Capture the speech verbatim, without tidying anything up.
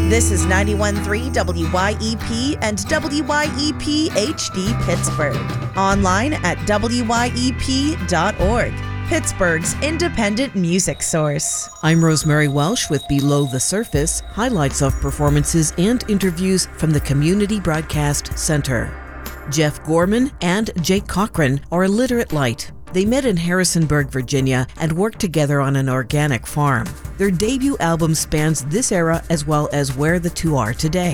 This is ninety-one point three W Y E P and W Y E P H D Pittsburgh. Online at W Y E P dot org. Pittsburgh's independent music source. I'm Rosemary Welsh with Below the Surface, highlights of performances and interviews from the Community Broadcast Center. Jeff Gorman and Jake Cochran are a literate light. They met in Harrisonburg, Virginia, and worked together on an organic farm. Their debut album spans this era as well as where the two are today.